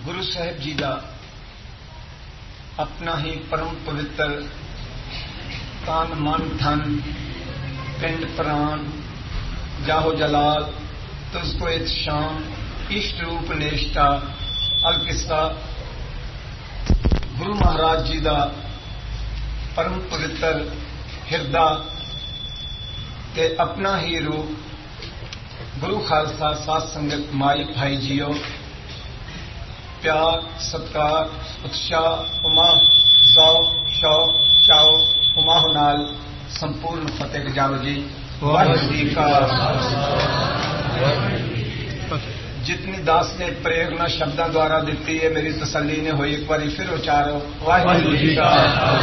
गुरु साहिब जी का अपना ही परम पवित्र तन मन धन पिंड प्राण जाहो जलाल तुझको एक शाम इष्ट रूप नेष्टा अलकिस्सा गुरु महाराज जी का परम पवित्र हिरदा ते अपना ही रूप गुरु खालसा साध संगत माई भाई जियो प्यार सत्कार उत्साह उमा सौ शौक चाओ उमाह नाल संपूर्ण फतेह जाओ जी। वाहिगुरू जी का जितनी दास ने प्रेरणा शब्दों द्वारा दी है मेरी तसल्ली ने हुई एक बार फिर उचारो वाहिगुरू जी का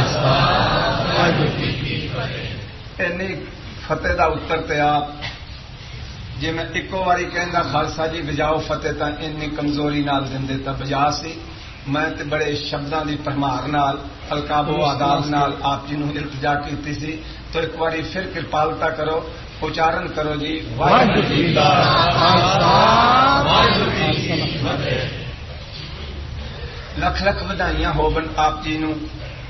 इन्नी फतेह का उत्तर ते आप जे मैं इको बारी कहना खालसा जी बजाओ फतेह तो इन्नी कमजोरी नाल दिंदे तां बजा सी मैं ते बड़े शब्दों की भरमार नाल अलकाबो आदाब नाल आप जी नूं इल्तिजा कीती सी तो एक बारी फिर कृपालता करो उच्चारण करो जी वाहिगुरू जी का खालसा वाहिगुरू जी की फतेह। लख लख बधाइयां होवन आप जी नूं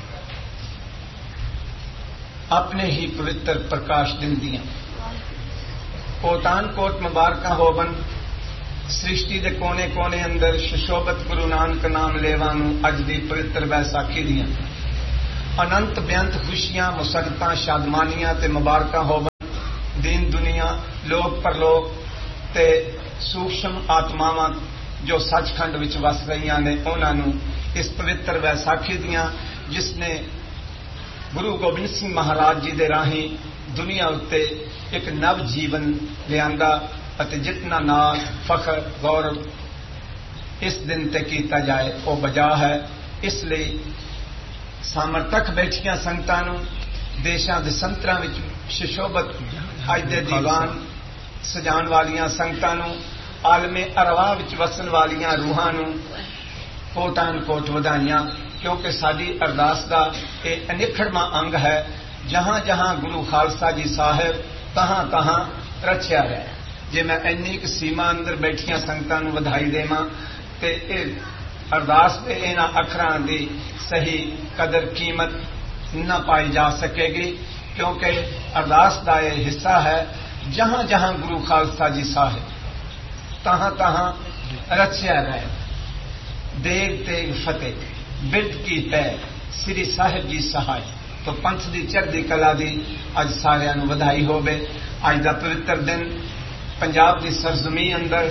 अपने ही पवित्र प्रकाश दिन दियां कोटान कोट मुबारक होवन सृष्टि के कोने कोने अंदर सुशोभत गुरु नानक नाम लेवा नूं अज दी पवित्र बैसाखी दियां अनंत बेअंत खुशियां मुसरतां शादमानियां ते मुबारक होवन दीन दुनिया लोक परलोक ते सूक्ष्म आत्मावां जो सचखंड विच वस रही ने उन्हां नूं इस पवित्र बैसाखी दियां जिसने गुरु गोबिंद सिंह महाराज जी दे राही दुनिया उत्ते एक नव जीवन लियांदा अते जितना नाज फखर गौरव इस दिन ते कीता जाए वो बजा है। इसलिए सामर्थक बैठियां संगतां नूं देशां दे संतरां विच सुशोभत अज दे दीवान सजाण वालियां संगतां नूं आलमे अरवाह विच वसन वालियां रूहां नूं कोटान कोट वधाइयां क्योंकि साडी अरदास दा ये अनिखड़वां अंग है जहां जहां गुरु खालसा जी साहिब तहां तहां रचिया है। जे मैं इन्नी क सीमा अंदर बैठिया संगतां नूं वधाई देवां ते अरदास दे इन्हां अखरां दी सही कदर कीमत न पाई जा सकेगी क्योंकि अरदास दा ये हिस्सा है जहां जहां गुरु खालसा जी साहिब तहां तहां रचिया है। देग तेग फतेह बिरद की तय श्री साहिब जी सहाय तो पंथ की चढ़दी कला की अज सारियां नूं वधाई होवे। अज दा पवित्र दिन पंजाब की सरजमी अंदर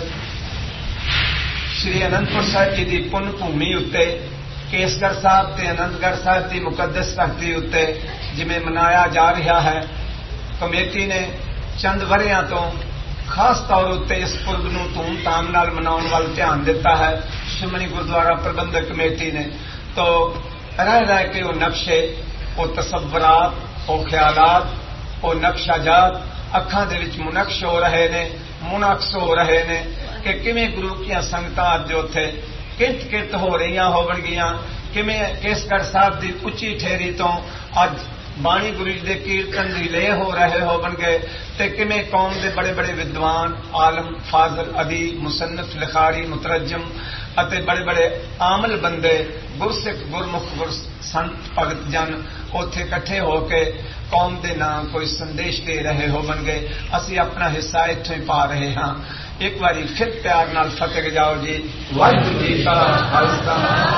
श्री अनंदपुर साहिब जी की पुण्य भूमि उत्ते केसगढ़ साहब ते आनंदगढ़ साहब की मुकद्दस धरती उत्ते जिवें मनाया जा रहा है कमेटी ने चंद वरियां तो खास तौर उत्ते इस पुरब नूं धूमधाम नाल मनाउण वल ध्यान दिता है। श्रोमणी गुरुद्वारा प्रबंधक कमेटी ने तो रह रह के वो नक्शे वो तसव्वुरात वो ख्यालात वो नक्शाजात अखां दे विच मुनक्श हो रहे ने मुनक्स हो रहे ने कि किवें गुरु की संगतां अज उत्थे कित कित हो रही होवणगियां किवें केसगढ़ साहब की उच्ची ठेरी तो अज बाणी गुरु जी के कीर्तन दी ले हो रहे होवणगे ते किवें कौम के बड़े बड़े विद्वान आलम फाजल अदीब मुसन्नफ लिखारी मुतरजम अते बड़े बड़े आमल बंदे गुरसिख गुरमुख गुर संत भगत जन उथे इकट्ठे होके कौम के नाम कोई संदेश दे रहे होवणगे। असी अपना हिस्सा इत्थों ही पा रहे हाँ। एक बारी फिर प्यार नाल फतेह जाओ जी। वाहिगुरू जी का खालसा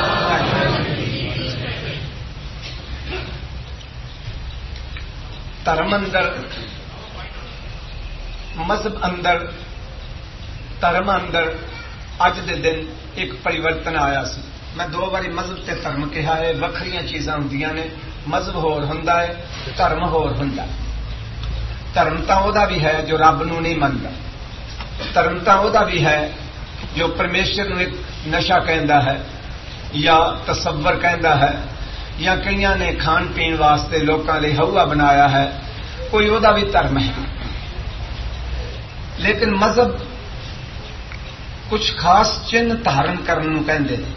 धर्म अंदर मजहब अंदर धर्म अंदर अज दे दिन एक परिवर्तन आया सी। मैं दो बारी मजहब ते धर्म कहा है वखरियां चीज़ां हुंदियां ने मजहब होर हुंदा है धर्म होर हुंदा है। धर्म तां ओहदा भी है जो रब नूं नहीं मनदा धर्म तां ओहदा भी है जो परमेश्वर नूं एक नशा कहंदा है या तसव्वुर कहंदा है या कईयां ने खाण पीण वास्ते लोकां लई हौआ बनाया है कोई ओहदा भी धर्म है। लेकिन मजहब कुछ खास चिन्ह धारण करने नूं कहंदे ने।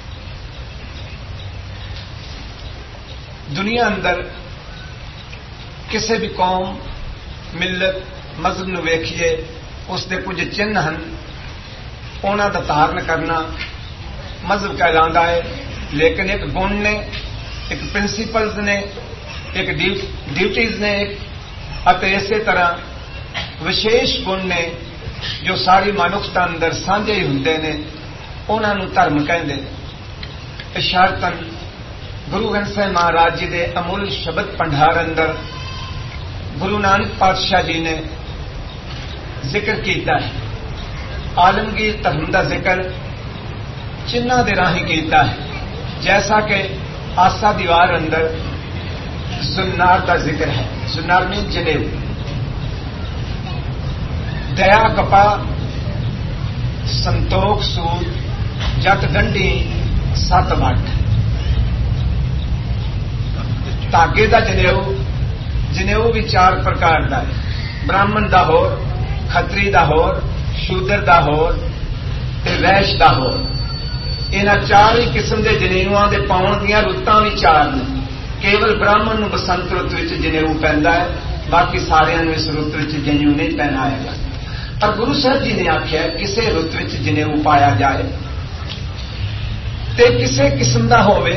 दुनिया अंदर किसी भी कौम मिलत मजहब नूं वेखिए उसके कुछ चिन्ह हैं उन्हां दा धारण करना मजहब कहलाता है, लेकिन एक गुण ने, एक प्रिंसिपल्स ने, एक ड्यूटीज ने, इस तरह विशेष गुण ने जो सारी मनुखता अंदर साझे ही होंगे ने, उन्होंने धर्म कहते हैं। इशारतन गुरु ग्रंथ साहिब महाराज जी के अमूल शब्द भंडार अंदर गुरु नानक पातशाह जी ने जिक्र किया है। आलमगीर धर्म का जिक्र चिन्ह के राही किया है, जैसा कि आसा दीवार अंदर जुन्नार का जिक्र है। जुन्नार में जनेऊ, दया कपा, संतोख सूद, जत गंढी, सत वट। धागे का जनेऊ, जनेऊ भी 4 प्रकार का है, ब्राह्मण का होर, खत्री का होर, शूद्र का होर ते वैश्य का होर। इन्हां 4 ही किस्म के जनेऊआं दे पाउण दीआं रुत्तां भी 4 ने। केवल ब्राह्मण नूं बसंत रुत विच जनेऊ पैंदा है, बाकी सारिआं नूं इस रुत विच जनेऊ नहीं पहनाया जाता। पर गुरु साहब जी ने आख्या किसी रुत विच जनेऊ पाया जाए ते किसी किस्म का होवे,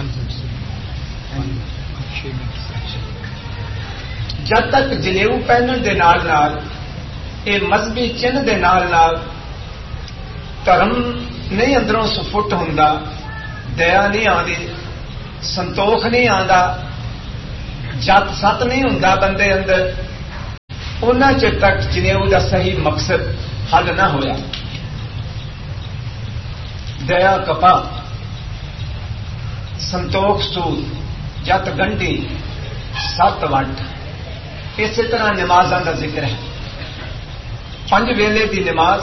जब तक जनेऊ पहनण दे नाल नाल ये मजहबी चिन्ह दे नाल नाल धर्म नहीं अंदरों सुफुट हुंदा, दया नहीं आती, संतोख नहीं आता, जत सत नहीं हुंदा बंदे अंदर, उन्हां चिर तक जनेऊ का सही मकसद हल ना होया। दया कपा, संतोख सूद, जत गंढी, सत वट। इस तरह नमाज़ां का जिक्र है। 5 वेले की नमाज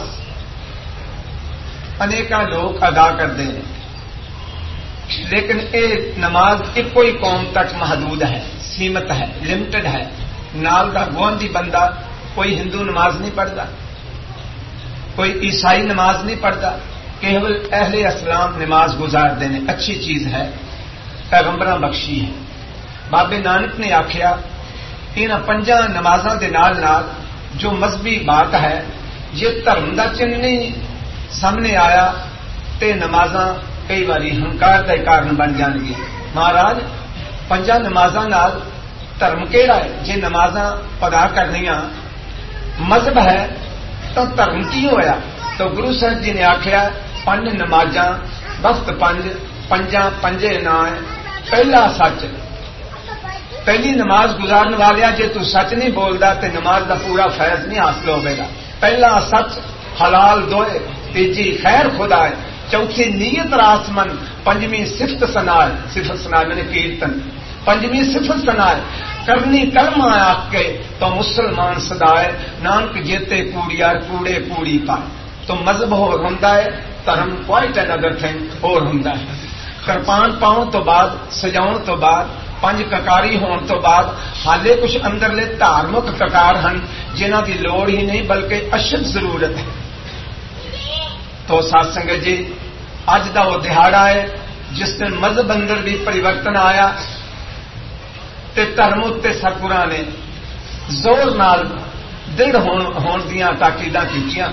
अनेका लोग अदा करते हैं, लेकिन ये नमाज एको ही कौम तक महदूद है, सीमित है, लिमिटेड है। नाल दा गुआंढी बंदा कोई हिंदू नमाज नहीं पढ़ता, कोई ईसाई नमाज नहीं पढ़ता, केवल अहले इस्लाम नमाज गुजारते हैं। अच्छी चीज है, पैगंबरां बख्शी है। बाबे नानक ने आख्या इन 5 नमाज़ां दे नाल नाल जो मजहबी बात है, जे धर्म का चिन्ह नहीं सामने आया तो नमाज़ां कई बारी हंकार का कारण बन जाएगी। महाराज 5 नमाज़ां नाल धर्म केड़ा है? जे नमाज़ां अदा करनियां मजहब है तो धर्म की होया? तो गुरु साहब जी ने आख्या 5 नमाज़ां वक्त 5, 5 पंजे ना है। पहला सच, पहली नमाज गुजारन वालिया जे तू सच नहीं बोलता तो नमाज का पूरा फैज नहीं हासिल होगा। पहला सच हलाल दोए, तीजी खैर खुदा है, चौथी नीयत रासमन, 5वीं सिफत सनाए, सिफत सनाए मैंने कीर्तन, 5वीं सिफत सनाए करनी कलमा आके तो मुसलमान सदाए, नानक जेते कूड़ियार कूड़े कूड़ी पाए। तो मजहब होर हुंदा है, धर्म क्वाइट अनदर थिंग होर हुंदा है। कृपान पाउण तो बाद, सजाउण तो बाद, 5 ककारी होने तो बाद हाले कुछ अंदरले धार्मिक ककार हैं जिन्हां की लोड़ ही नहीं बल्कि अशद जरूरत है। तो साध संगत जी, अज का वो दिहाड़ा है जिस दिन मजहब अंदर भी परिवर्तन आया ते धर्म उत्ते सतगुरां ने जोर नाल दृढ़ होण दीआं ताकीदां कीतियां।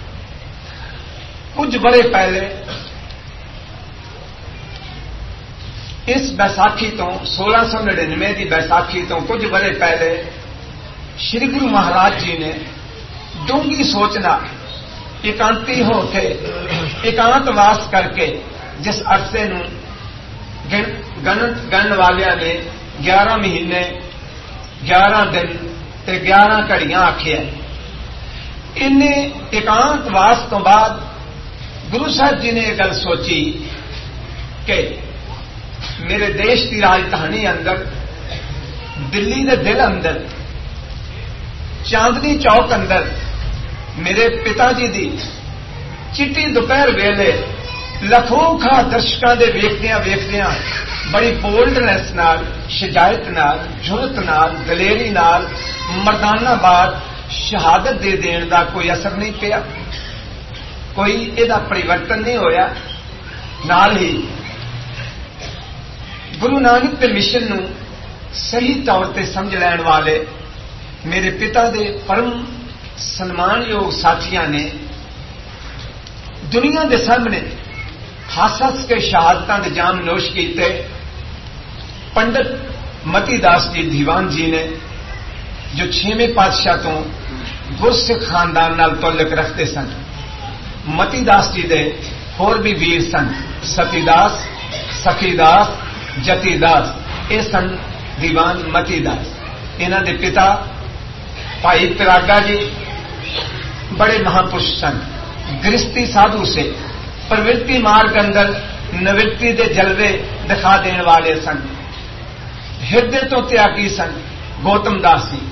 कुछ बड़े पहले इस बैसाखी तो 1699 की बैसाखी तो कुछ बड़े पहले श्री गुरु महाराज जी ने डूंगी सोचना एकांती होके एकांतवास करके जिस अरसे नूं गणन वालिया ने 11 महीने 11 दिन ते 11 घड़ियां आखिया। इन्हें एकांतवास तो बाद गुरु साहब जी ने यह गल सोची कि मेरे देश की राजधानी अंदर, दिल्ली के दिल अंदर, चांदनी चौक अंदर मेरे पिताजी की चिट्टी दोपहर वेले लखोखा दर्शकों के वेखदियां वेखदियां बड़ी बोल्डनेस नाल, शजायत नाल, जुरत नाल, दलेरी नाल मर्दाना बाद शहादत दे देने का कोई असर नहीं पिया, कोई इहदा परिवर्तन नहीं होया। नाल ही गुरु नानक के मिशन नूं सही तौर पर समझ लैण वाले मेरे पिता के परम सन्मानयोग साथियों ने दुनिया के सामने हस के शहादतां दे जाम नोश कीते। पंडित मतीदास जी दीवान जी ने जो 6वें पातशाह तो गुरसिख खानदान नाल तल्लक रखते सन। मतीदास जी दे होर भी वीर सन, सतीदास, सखीदास, जतीदास, ये सन दीवान मतीदास। इन्हां दे पिता भाई पिरागा जी बड़े महापुरुष सन, गृहस्थी साधु से प्रवृत्ति मार्ग अंदर निवृत्ति दे जलवे दिखा देने वाले सन। हृदय तो त्यागी सन गौतम दास जी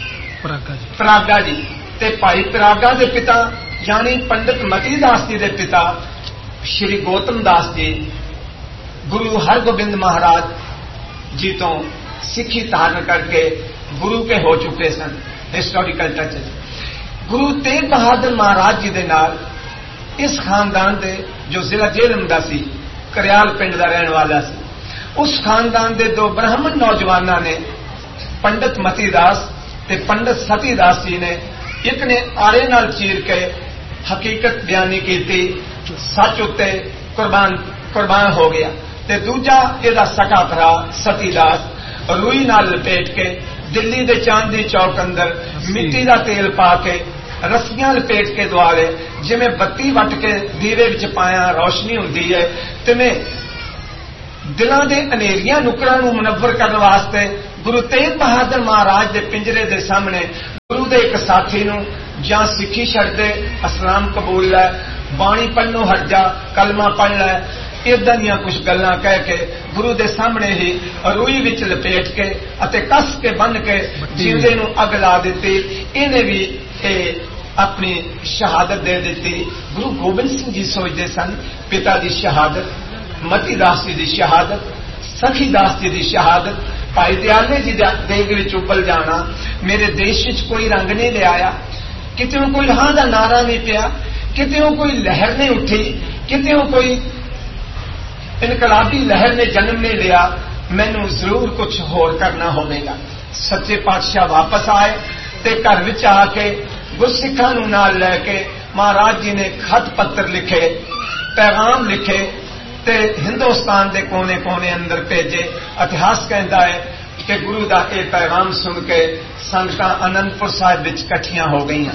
परागा जी। ते भाई परागा दे पिता यानी पंडित मतीदास जी दे पिता श्री गौतम दास जी गुरु हरगोबिंद महाराज जी तो सिक्खी धारण करके गुरु के हो चुके सन। हिस्टोरिकल टच गुरु तेग बहादुर महाराज जी दे नाल इस खानदान दे जो जिला जेलम दा सी करियाल पिंड दा रहने वाला सी, उस खानदान दे दो ब्राह्मण नौजवानों ने पंडित मतीदास ते पंडित सतीदास जी ने एक ने आरे नाल चीर के हकीकत बयानी की, सच उत्ते कुर्बान हो गया। ते दूजा एदा सका भरा सतीदास रूई नाल लपेट के दिल्ली दे चांदी चौक अंदर मिट्टी का तेल पा के रस्सियां लपेट के द्वारे जिवें बत्ती वट के दीवे विच पाया रोशनी हुंदी है, तिवें दिलां दे अनेरियां नुकरां नूं मुनव्वर करन वास्ते गुरु तेग बहादुर महाराज दे पिंजरे दे सामने गुरु दे एक साथी नूं जां सिक्खी छड्ड दे, इस्लाम कबूल लै, बाणी पढ़नों हट जा, कलमा पढ़ लै, इदां दियां कुछ गल्लां कह के गुरु दे सामने ही रूई विच लपेट के अते कस के बन के जिंदे नूं अग ला दित्ती। इन्हें भी अपनी शहादत दे दी। गुरु गोबिंद सिंह जी सोचते सन पिता की शहादत, मतीदास जी की शहादत, सखीदास जी की शहादत, भाई दयाले जी देग विच उबल जाना मेरे देश विच कोई रंग नहीं ले आया, कितों कोई हां दा नारा नहीं पिया, कितों कोई लहर नहीं उठी, कितों कोई इनकलाबी लहर ने जन्म नहीं लिया, मैनू जरूर कुछ होर करना होगा। सच्चे पातशाह वापस आए ते घर विच आके गुरसिखां नूं नाल लैके महाराज जी ने खत पत्र लिखे, पैगाम लिखे ते हिंदुस्तान के कोने कोने अंदर भेजे। इतिहास कहता है कि गुरु का यह पैगाम सुन के संगतां आनंदपुर साहिब विच इकट्ठियां हो गई।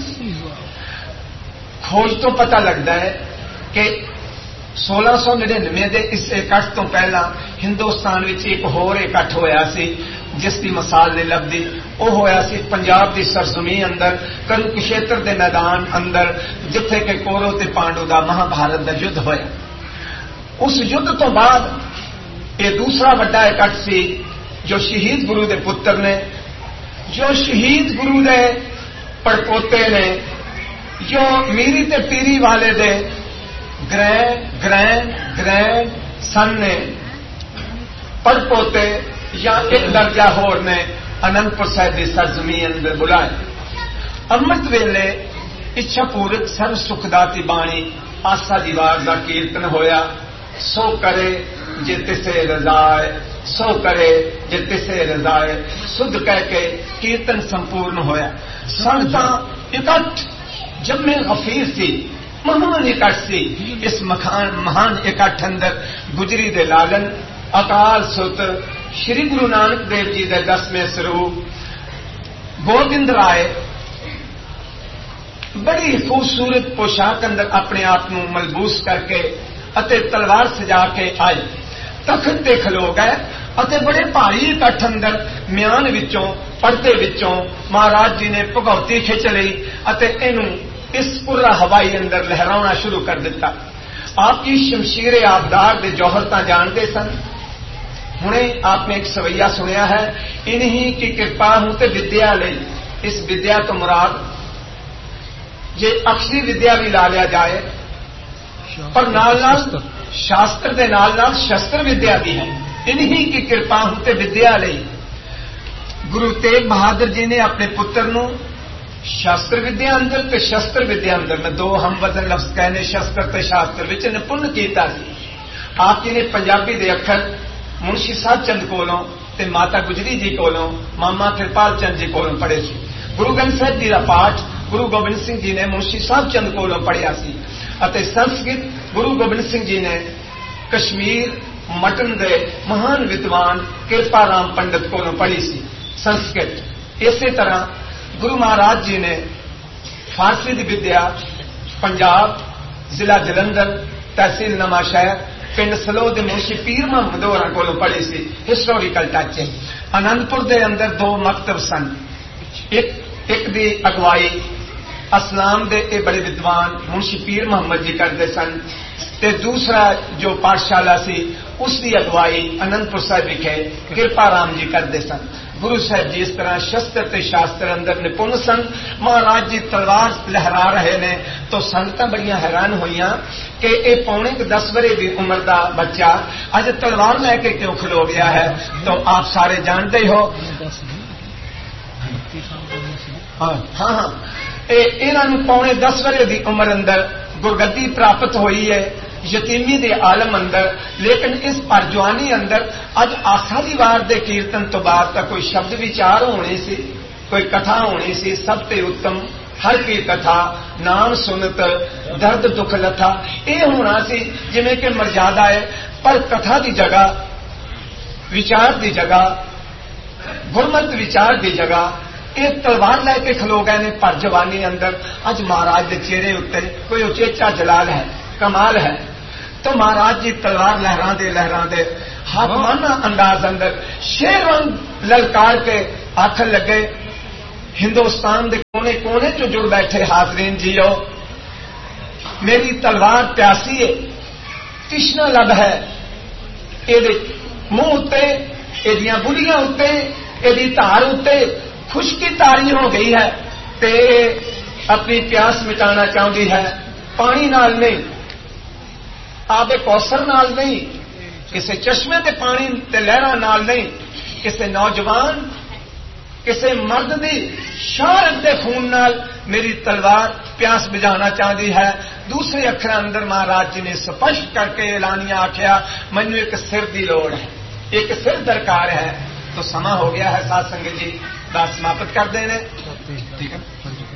खोज तो पता लगता है कि 1699 के इस इकट्ठ तो पहला हिंदुस्तान विच एक होर इकट्ठ होया सी जिसकी मिसाल नहीं लगती। वह होया सी पंजाब की सरजमी अंदर कुरुक्षेत्र के मैदान अंदर जिथे कि कौरव ते पांडु का महाभारत का युद्ध होया। उस युद्ध तो बाद ये दूसरा बड़ा इकट्ठ सी जो शहीद गुरु के पुत्र ने, जो शहीद गुरु के पड़पोते ने, जो मीरी ते पीरी वाले दे ग्रैंड सन ने, पड़पोते या एक दर्जा होर ने आनंदपुर साहिब की सरजमी अंदर बुलाए। अमृत वेले इच्छा पूरक सर्व सुखदाती बाणी आसा दीवार का कीर्तन होया। सो करे जे तिसे रजाए, सो करे जे तिसे रजाए, सुध कह के कीर्तन संपूर्ण होया। संगतां इकट्ठ जम्मे गफीर सी, महान इकट्ठ सी। इस महान इकट्ठ अंदर गुजरी दे लालन अकाल सुत श्री गुरु नानक देव जी के 10वें स्वरूप गोबिंद राय बड़ी खूबसूरत पोशाक अंदर अपने आप को मलबूस करके अते तलवार सजा के आए, तखत ते खलो गए अते बड़े भारी इकट्ठ अंदर म्यान विचों पर्दे विचों महाराज जी ने भगौती खिंच लई अते इनू इस पुरा हवाई अंदर लहराना शुरू कर दिता। आपकी शमशीर आबदार के जौहरता जानते सन। हुणे आपने एक सवैया सुनिया है, इन्हीं की कृपा हूं ते विद्या लई। इस विद्या तो मुराद जे अक्षरी विद्या भी ला लिया जाए पर नाल नाल शास्त्र के नाल नाल शस्त्र विद्या भी है। इन्हीं की कृपा हूं ते विद्या लई। गुरु तेग बहादुर जी ने अपने पुत्र नूं शास्त्र विद्या अंदर ते शस्त्र विद्या अंदर, मैं दो हम वजन लफ्ज कहने शस्त्र ते शास्त्र विच निपुण कीता सी। आप जी ने पंजाबी दे अखर मुंशी साहब चंद कोलों ते माता गुजरी जी कोलों मामा कृपाल चंद जी कोलों पढ़े सी। गुरु ग्रंथ साहिब जी का पाठ गुरु गोबिंद सिंह जी ने मुंशी साहब चंद कोलों पढ़िया सी अते संस्कृत गुरु गोबिंद सिंह जी ने कश्मीर मटन दे महान विद्वान कृपा राम पंडित को पढ़ी सी संस्कृत। इसी तरह गुरु महाराज जी ने फारसी की विद्या पंजाब जिला जलंधर तहसील नवांशहर पिंड सलोह के मुंशी पीर मुहम्मद होरां कोलों पढ़ी सी। हिस्टोरिकल टच है। आनंदपुर के अंदर 2 मकतब सन। एक दी अगवाई असलाम दे ए बड़े विद्वान मुंशी पीर मुहम्मद जी करते सन ते दूसरा जो पाठशाला सी उसकी अगवाई आनंदपुर साहिब विखे कृपा राम जी करते सन। गुरु साहब जी इस तरह शस्त्र ते शास्त्र अंदर निपुण सन। महाराज जी तलवार लहरा रहे ने तो संगतां बड़ियां हैरान होईयां कि ये पौने 10 वरे की उम्र का बच्चा अज तलवार लैके क्यों खलो गया है। तो आप सारे जानते ही हो। हाँ इन्हों पौने 10 वरे की उम्र अंदर गुरगद्दी प्राप्त हुई है यतीमी के आलम अंदर। लेकिन इस परजवानी अंदर अज आखिरी वार के कीर्तन तो बाद कोई शब्द विचार होने सी, कोई कथा होनी सी। सब ते उत्तम हर की कथा नाम सुनत दर्द दुख लथा। यह होना सी जिमें कि मर्यादा है। पर कथा की जगह विचार की जगह गुरमत विचार की जगह एक तलवार लैके खलो गए ने पर जवानी अंदर। अज महाराज के चेहरे उत्ते कोई उचेचा जलाल है, कमाल है। तो महाराज जी तलवार लहरा दे हाकमाना अंदाज अंदर शेर वांग ललकार के आखन लगे हिंदुस्तान के कोने कोने चो जुड़ बैठे हाजरीन जियो, मेरी तलवार प्यासी है, तिश्ना लब है। ये मुंह उत्ते एदियां बुलियां उत्ते एदी धार उत्ते खुशकी तारी हो गई है ते अपनी प्यास मिटाना चाहती है। पानी नाल नहीं, आबे कौसर नाल नहीं, किसी चश्मे ते पानी ते लहरां नाल नहीं, किसी नौजवान किसी मर्द की शहारत के खून नाल मेरी तलवार प्यास बुझाना चाहती है। दूसरे अखर अंदर महाराज जी ने स्पष्ट करके ऐलानिया आख्या मैनू एक सिर की लोड़ है, एक सिर दरकार है। तो समा हो गया है साध संगत जी बात समाप्त कर देने। ठीक है।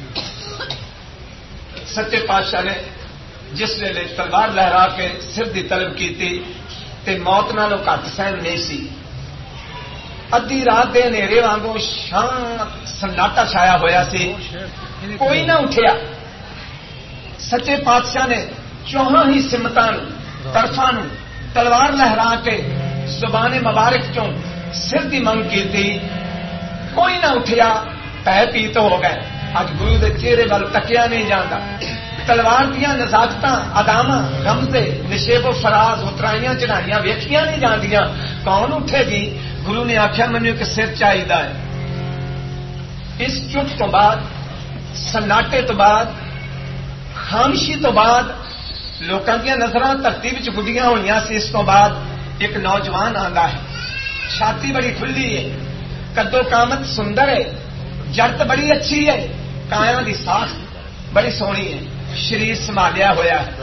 सच्चे पातशाह ने जिस वेले तलवार लहरा के सिर की तलब की ते मौत नालों घट सहन नहीं सी। अद्धी रात के हनेरे वांगू शांत सन्नाटा छाया होया सी, कोई ना उठिया। सच्चे पातशाह ने चौहां ही सिमतां तरफां तलवार लहरा के जुबाने मुबारक चों सिर की मंग की थी, कोई ना उठिया। पै पीत हो गए। अज गुरु के चेहरे वाल तकिया नहीं जाता। तलवार दियां नजाकतां अदामां रमजे निशेबो फराज उतराइयां चढ़ाइयां वेखियां नहीं जांदियां। कौन उठेगी? गुरु ने आख्या मैनू एक सिर चाहिदा है। इस चुप तो बाद सन्नाटे तो बाद खामोशी तो बाद लोकां दियां नजरां धरती विच गुड्डियां होईयां सी। इस तो बाद एक नौजवान आंदा है, छाती बड़ी खुली है, कद्दो कामत सुंदर है, जड़त बड़ी अच्छी है, काया की साख बड़ी सोहनी है, शरीर संभालिया होया है,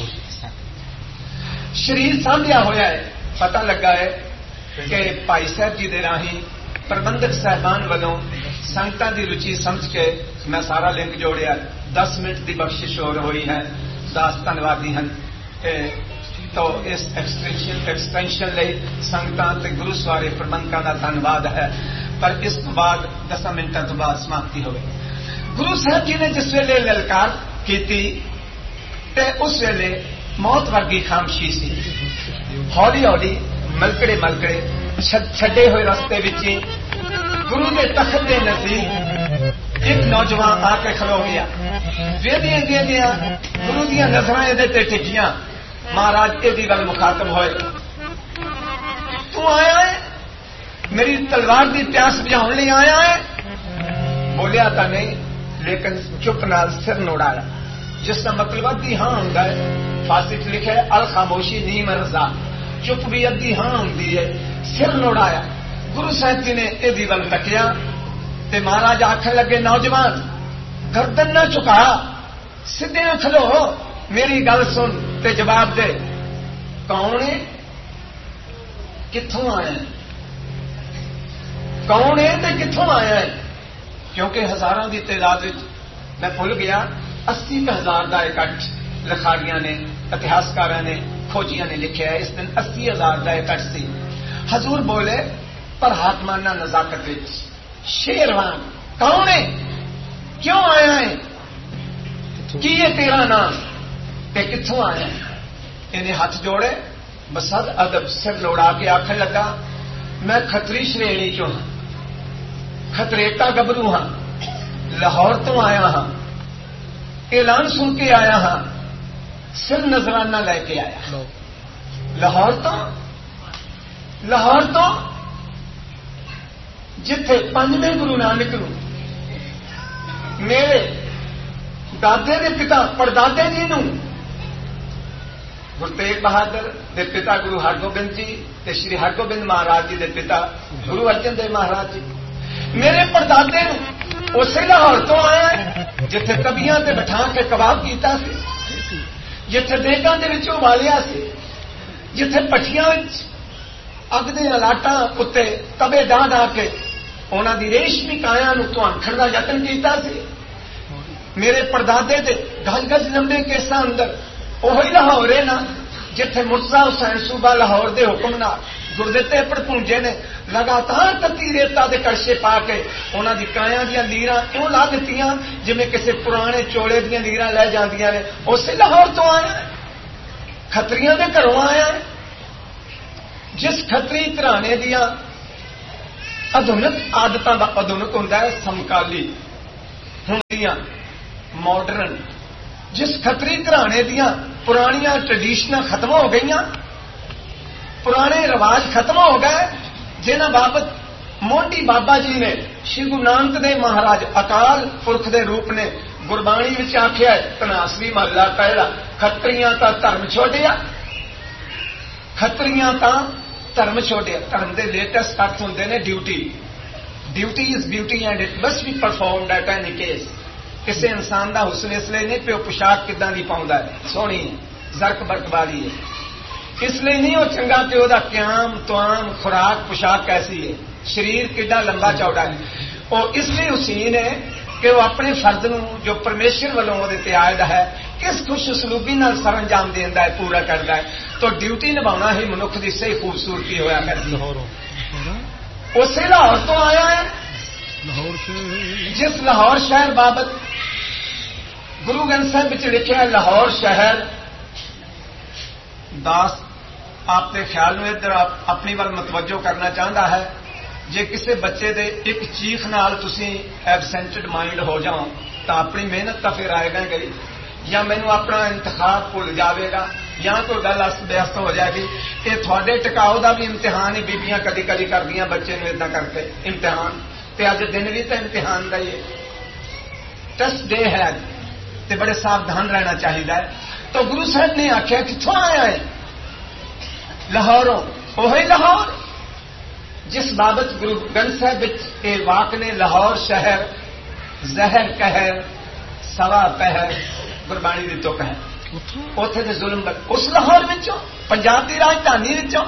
शरीर सांभिया होया है। पता लगा है कि भाई साहब जी दे राही प्रबंधक साहबान वालों संगतां दी रुचि समझ के मैं सारा लिंक जोड़िया। 10 मिनट की बख्शिश हो रही है। दास धन्यवादी हैं। तो इस एक्सटेंशन लिए संगतां ते गुरु सवारे प्रबंधकां दा धन्यवाद है। पर इस तो बाद 10 मिनटों तो बाद समाप्ति हो गई। गुरु साहब जी ने जिस वेले ललकार की ते उस वेले मौत वर्गी खामोशी सी। हौली हौली मलकड़े मलकड़े छड्डे हुए रस्ते विच गुरु के तखत के नजदीक एक नौजवान आके खलो गया। वेदियां गुरु दियां नजरां इहदे ते टिकियां। महाराज एदी गल मुखातब होए, तू आया है मेरी तलवार की प्यास बुझाने लिए आया है? बोलिया तो नहीं, लेकिन चुप नाल सिर नोड़ाया, जिसका मतलब अद्धी हां हुंदा है। फारसी च लिखा है अल खामोशी नीम रजा, चुप भी अद्धी हां हुंदी है। सिर नोड़ाया। गुरु साहब जी ने एदी गल तकिया ते महाराज आखन लगे नौजवान गर्दन ना झुका, सीधे न खलो, मेरी गल सुन ते जवाब दे। कौन है? कित्थों आया है? कौन है ते कित्थों आया है? क्योंकि हजारों की तादाद मैं भुल गया 80,000 का इकट्ठ लिखारियां ने, इतिहासकारां ने, खोजियां ने लिखा है। इस दिन 80,000 का इकट्ठ सी। हजूर बोले पर हाथ मारना नजाकत विच, शेर वांग, कौन है, क्यों आया है, की है तेरा नाम, ते कित्थों आया है। इन्हें हाथ जोड़े, बसद अदब सिर लौड़ा के आखन लगा, मैं खतरी श्रेणी चो हाँ, खतरेटा गबरू हाँ, लाहौर तो आया हाँ, ऐलान सुन के आया हाँ, सिर नजराना लेके आया। लाहौर तो जिथे पंजवें गुरु नानक नूं मेरे दादे के पिता परदादे जी नूं गुरु तेग बहादुर के पिता गुरु हरगोबिंद जी ते श्री हरगोबिंद महाराज जी के पिता गुरु अर्जन देव महाराज जी, मेरे परदादे नूं उसे लाहौर तो आया है जिथे तबियां ते बिठा के कबाब कीता सी, जिथे देगां दे विच उबालिया सी, जिथे पट्ठियां विच अग दे लाटां उत्ते तबे डाह डाह के उन्हां दी रेशमी काया नूं धुआंखण दा यतन कीता सी। मेरे परदादे दे गज गज लंबे केसां अंदर ओही लाहौर है ना जिथे मुर्जा हुसैन सूबा लाहौर दे हुक्म नाल गुरदिते भड़पूंजे ने लगातार तत्ती रेता दे कड़छे पा के उन्हां दी काया दीयां लीरां इउं ला दित्तियां जिवें किसी पुराने चोले दीयां लीरां लै जांदियां ने। उसे लाहौर तो आया है, खतरियां दे घरों आया है। जिस खतरी घराने दीयां आधुनिक आदतां दा आधुनिक हुंदा है समकाली हुंदियां मॉडर्न, जिस खतरी घराने दीयां पुरानियां ट्रेडिशनां खत्म हो गईयां, पुराने रिवाज खत्म हो गए जिन्हां बाबत मोंडी बाबा जी ने श्री गुरु नानक देव महाराज अकाल पुरख दे रूप ने गुरबाणी विच आख्या है। तनासरी महला पहला, खतरियां तां धर्म छोड़िया, खतरियां तां धर्म छोड़िया। धर्म के लेटेस्ट अर्थ होंगे ने duty, duty is beauty and it must be performed at any case. किसी इंसान का हुस्न इसलिए नहीं प्यो पोशाक किदां दी पाउंदा है, सोहनी है, जरक बरक वाली है, इसलिए नहीं वो चंगा कि वह क्याम तुआम खुराक पोशाक कैसी है, शरीर किड्डा लंबा चौड़ा है। वो इसलिए हुसीन है कि वह अपने फर्ज नूं जो परमेश्वर वालों उहदे ते आयदा है किस खुश उसलूबी नाल सर अंजाम देंदा है, पूरा करता है। तो ड्यूटी निभाना ही मनुख की सही खूबसूरती होया करती है। उसे लाहौर तो आया है, जिस लाहौर शहर बाबत गुरु ग्रंथ साहिब विच लिखिया है, लाहौर शहर दास आपके ख्याल में इधर अपनी वाल मतवजो करना चाहता है। जे किसी बच्चे दे एक चीख नाल तुसी एबसेंटेड माइंड हो जाओ तो अपनी मेहनत का फिर आएगा गई, या मैनू अपना इंतखाब भुल जाएगा, या कोई गल अस्त व्यस्त हो जाएगी। ये थोड़े टिकाऊ का भी इम्तिहान ही बीबियां कदी कदी करदियां बच्चे नूं इदां करके इम्तिहान, ते अज दिन भी तो इम्तिहान का ही है, टेस्ट डे है, ते बड़े सावधान रहना चाहिए है। तो गुरु साहब ने आख्या कित्थों आया है, लाहौरों, ओही लाहौर जिस बाबत गुरु ग्रंथ साहिब विच वाक ने लाहौर शहर जहर कहर सवा पहर गुरबाणी दी तुक है। उथे दे जुल्म उस लाहौर विचों, पंजाब की राजधानी विचों,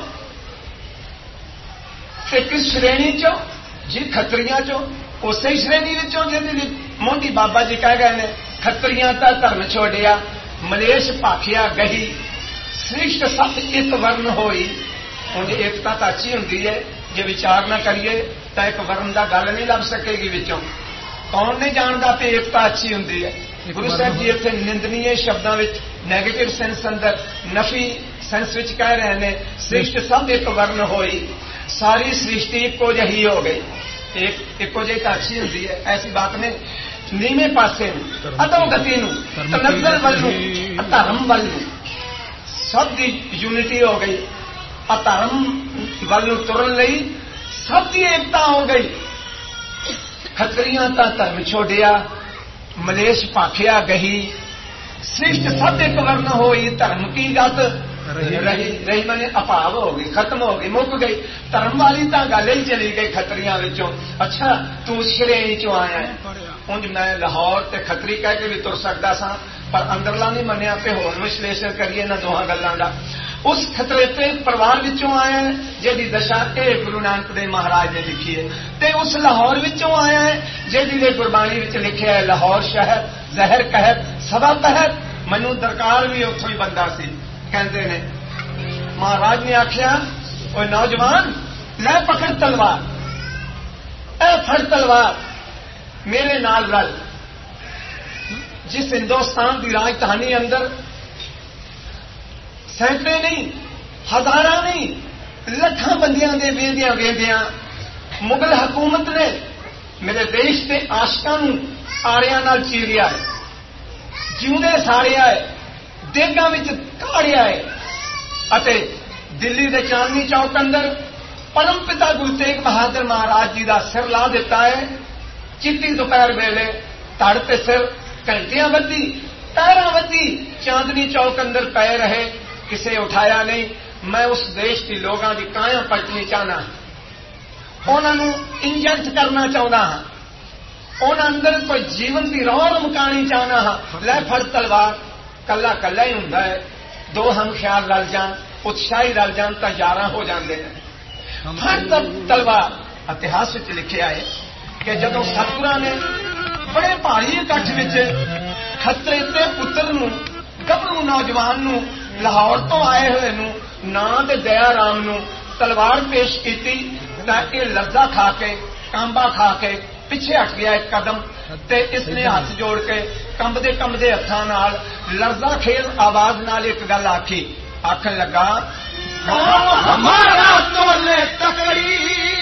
किस श्रेणी चो जी, खतरियां चो, उसे श्रेणी विचों जिहदी मोंडी बाबा जी कह गए ने, खतरियां तां धर्म छोड़िया, मलेश भाखिया गही, श्रेष्ठ सब एक वर्ण होई। उन्हें एकता तो अच्छी होंगी है, जे विचार न करिए तो एक वर्ण का गल नहीं लभ सकेगी विचों। कौन नहीं जानता कि एकता अच्छी होंगी है। गुरु साहब जी इत्थे निंदनीय शब्दों में नैगेटिव सेंस अंदर नफी सेंस विच कह रहे हैं, श्रेष्ठ सब एक वर्ण होई, सारी सृष्टि एको जही हो गई। एको जही तो अच्छी होंगी है, ऐसी बात ने नीवें पासे अधोगति तनज़्ज़ुल वल धर्म वल सब की यूनिटी हो गई, अधर्म वल तुरन लई सब की एकता हो गई। खतरियां तां धर्म छोड़िया, मलेश भाखिया गही, श्रेष्ठ सब एक वर्ण होई, धर्म की गत रही मैंने अभाव हो गई, खत्म हो गई, मुक गई। धर्म वाली तां गल ही चली गई खतरियां विचों। अच्छा तू श्रेणी चों आया है, उंज मैं लाहौर ते खतरी कह के भी तुर सकदा सां, पर अंदरला नहीं मन्निया ते होर विश्लेषण करिए ना दोहां गल्लां दा। उस खतरेते परिवार विचों आया है जिहदी दशा गुरु नानक देव महाराज ने लिखी है, ते उस लाहौर विचों आया है जिहदी गुरबाणी विच लिखिया है, लाहौर शहर जहर कहर सवा पहर मैनू दरकार भी उत्थों ही बंदा सी। कहते ने महाराज ने आख्या ओए नौजवान लै पकड़ तलवार, ए फड़ तलवार, मेरे नाल रल। जिस हिंदुस्तान की राजधानी अंदर सैकड़े नहीं हजारां नहीं लखां बंदियां दे वेंदियां वेंदियां मुगल हुकूमत ने मेरे देश के आशकां नूं आड़ियां नाल चीरिया है, जिउंदे साड़िया है, देगां विच काढ़िया है अते दिल्ली के चांदनी चौक अंदर परम पिता गुरु तेग बहादुर महाराज जी का सिर ला दिता है। चिट्टी दोपहर वेले धड़ ते सिर घंटियां बद्धी पैरां बद्धी चांदनी चौक अंदर पै रहे, किसे उठाया नहीं। मैं उस देश के लोगों की काया पलटनी चाहना, उन्होंने इंजेक्ट करना चाहता हाँ, उन्होंने अंदर कोई जीवन की रौर मुकानी चाहना हाँ। लै फड़ तलवार, कला कला ही हुंदा है, दो हम ख्याल रल जान उत्साही रल जान तो 11 हो जाते हैं। फड़ तलवार इतिहास में लिखा है कि जदों सतगुरां ने बड़े भारी इकट्ठ विच खतरे ते पुत्र नूं गभरू नौजवान नूं लाहौर तो आए हुए नूं नां ते दया राम नूं तलवार पेश की तां इह लर्जा खा के कांबा खा के पिछे हट गया एक कदम ते इसने हाथ जोड़ के कंबदे हत्थां नाल लर्जा खेल आवाज नाल एक गल आखी, आखन लगा काम हमारा तोले तकड़ी,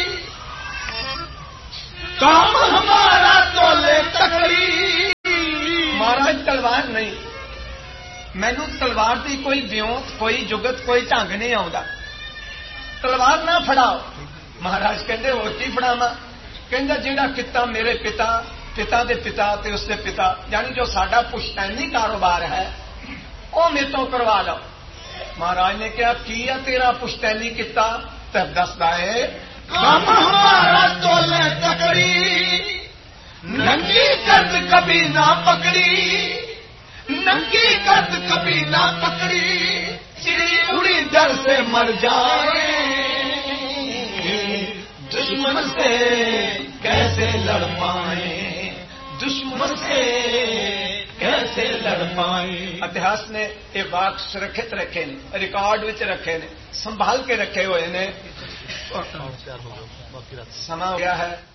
काम हमारा तोले तकड़ी। महाराज तलवार नहीं, मैनू तलवार की कोई ब्योंत कोई जुगत कोई ढंग नहीं आता, तलवार ना फड़ाओ। महाराज कहते होर की फड़ावा, कहता जिहड़ा किता मेरे पिता पिता दे पिता ते उसके पिता यानी जो साडा पुश्तैनी कारोबार है वह मेरे तो करवा लो। महाराज ने कहा की है तेरा पुश्तैनी किता, तब दसदा है काम हमारा तोले तकड़ी, नंगी कद कभी ना पकड़ी, नंगी कद कभी ना पकड़ी, चिड़ी उड़ी डर से मर जाए, दुश्मन से कैसे लड़ पाए, दुश्मन से कैसे लड़ पाए। इतिहास ने ये वाक सुरक्षित रखे ने, रिकॉर्ड विच रखे ने, संभाल के रखे हुए ने। समा हो गया है।